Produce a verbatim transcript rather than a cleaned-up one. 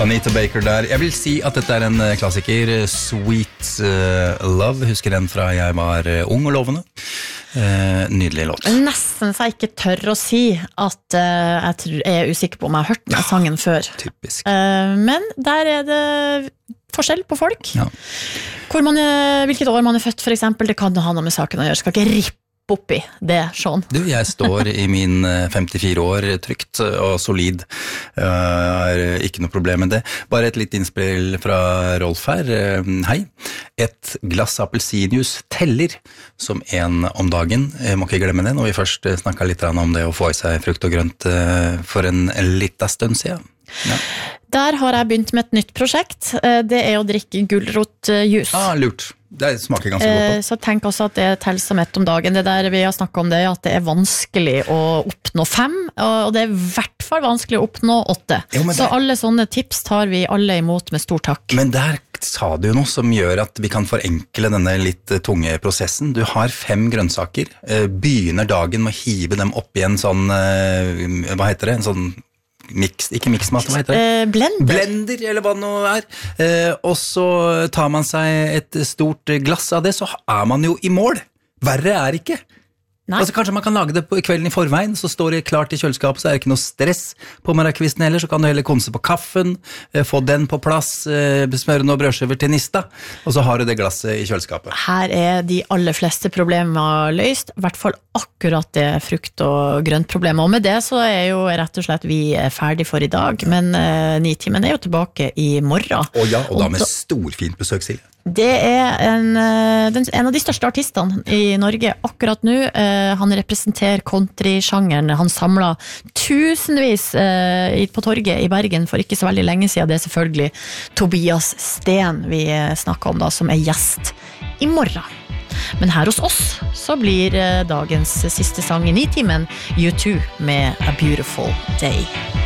Anita Baker der. Jeg vil si at dette er en klassiker, Sweet uh, Love. Husker den fra jeg var ung og lovende. Uh, nydelig låt. Nesten så jeg ikke tør å si at uh, jeg, tror, jeg er usikker på om jeg har hørt den sangen før. Typisk. Uh, men der er det forskjell på folk. Ja. Hvor man er, hvilket år man er født, for eksempel, det kan ha noe med saken å gjøre. Skal ikke rippe oppi det, Sean. Du, jeg står i min femtifire år trygt og solid. Er ikke noe problem med det. Bare et litt innspill fra Rolf her. Hei. Et glass appelsinjuice teller som en om dagen. Jeg må ikke glemme det når vi først snakket litt om det å få i seg frukt og grønt for en liten stund siden. Ja. Der har jeg begynt med et nytt prosjekt. Det er å drikke gulrotjuice. Ah, lurt. Det smaker ganske godt også. Så tenk også at det teller som ett om dagen. Det der vi har snakket om det, at det er vanskelig å oppnå fem, og det er i hvert fall vanskelig å oppnå åtte. Jo, så der... alle sånne tips tar vi alle imot med stor takk. Men der sa du jo noe som gjør at vi kan forenkle denne litt tunge prosessen. Du har fem grønnsaker, begynner dagen med å hive dem opp i en sånn, hva heter det, en sånn Mix, ikke mixmat, hva heter det? Eh, blender. Blender, eller hva det nå er. Eh, og så tar man seg et stort glass av det, så er man jo i mål. Verre er ikke. Altså, kanskje man kan lage det på kvelden i forveien, så står det klart i kjøleskapet, så er det ikke noe stress på morgenkvisten heller, så kan du heller konse på kaffen, eh, få den på plass, eh, smøre noe brødskiver til nista, og så har du det glasset i kjøleskapet. Her er de aller fleste problemer løst, i hvert fall akkurat det frukt- og grøntproblemet, og med det så er jo rett og slett vi ferdig for i dag, men eh, Nitimen er jo tilbake i morgen. Å ja, og da med storfint besøk, Silje. Det er en, den, en av de største artistene i Norge akkurat nå. Uh, han representerer country-sjangeren. Han samlet tusenvis uh, på torget i Bergen for ikke så veldig lenge siden. Det er selvfølgelig Tobias Sten vi snakker om da, som er gjest i morgen. Men her hos oss så blir uh, dagens siste sang i Nitimen U two med A Beautiful Day.